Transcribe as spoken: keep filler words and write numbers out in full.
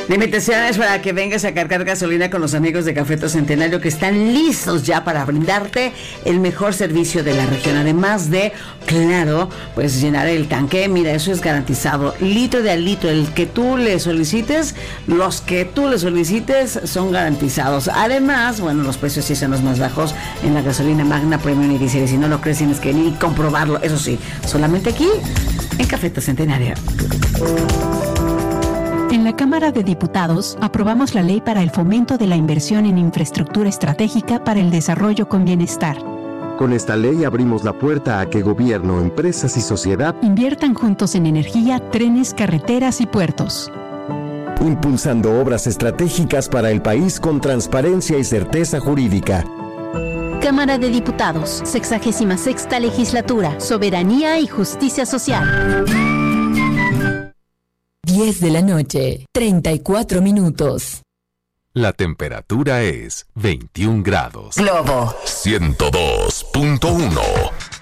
La invitación es para que vengas a cargar gasolina con los amigos de Cafeto Centenario, que están listos ya para brindarte el mejor servicio de la región. Además de, claro, pues llenar el tanque. Mira, eso es garantizado. Litro de al litro, el que tú le solicites, los que tú le solicites son garantizados. Además, bueno, los precios sí son los más bajos en la gasolina Magna Premium y Diesel. Si no lo crees, tienes que venir y comprobarlo. Eso sí, solamente aquí en Cafeto Centenario. En la Cámara de Diputados aprobamos la ley para el fomento de la inversión en infraestructura estratégica para el desarrollo con bienestar. Con esta ley abrimos la puerta a que gobierno, empresas y sociedad inviertan juntos en energía, trenes, carreteras y puertos, impulsando obras estratégicas para el país con transparencia y certeza jurídica. Cámara de Diputados, sexagésima sexta legislatura, soberanía y justicia social. diez de la noche, treinta y cuatro minutos. La temperatura es veintiún grados. Globo ciento dos punto uno.